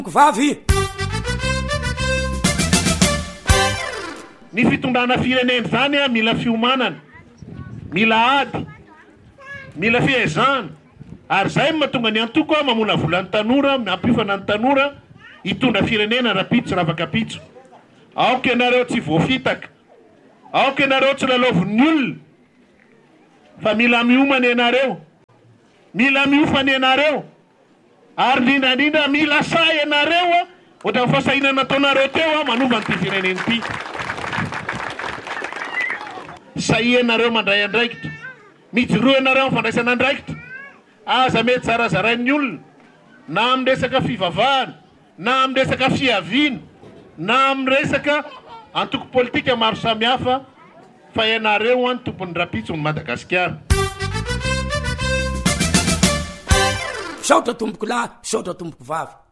vavy ny fitondrana fireneny zany a mila fiomanana, mila ady, mila fiezana, ary zay mahatonga ny antoko a mamona volan'ny tanora, ampifana ny tanora hitondra firenena rapitso ravakapitso. Aoka ianareo tsy voafitaka, aoka ianareo tsy lalaovon'ny olona, fa mila miomana ianareo, mila miofana ianareo, ary lindrandrindra mila say ianareo a ohatra fasahinana ataonareo teo a manova an'ity fireneny ity. Say ianareo mandray andraikitra, mijoroa ianareo mifandraisana andraikitra, aza mety zarazarain'ny olona na amin'ny resaka fivavahana, na amin'ny resaka fiaviana, na amin'ny resaka antoko politika maro samihafa, fa ianareo any tompon'ny rapitso ny Madagasikara. Saotra tomboko lahy, saotra tomboko vavy.